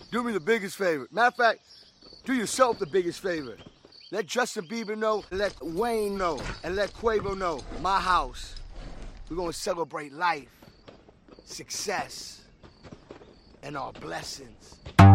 Do me the biggest favor. Matter of fact, do yourself the biggest favor. Let Justin Bieber know, let Wayne know, and let Quavo know. My house. We're gonna celebrate life, success, and our blessings.